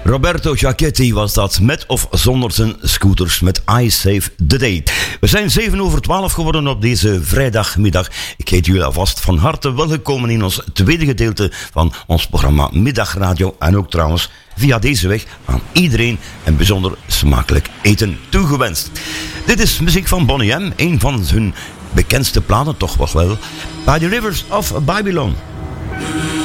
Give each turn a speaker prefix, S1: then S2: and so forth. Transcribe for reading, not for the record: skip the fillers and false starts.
S1: Roberto Giachetti was dat, met of zonder zijn scooters, met I Save the Day. We zijn 7:12 geworden op deze vrijdagmiddag. Ik heet jullie alvast van harte welgekomen in ons tweede gedeelte van ons programma Middagradio. En ook trouwens via deze weg aan iedereen een bijzonder smakelijk eten toegewenst. Dit is muziek van Boney M, een van hun bekendste platen toch wel, By the Rivers of Babylon.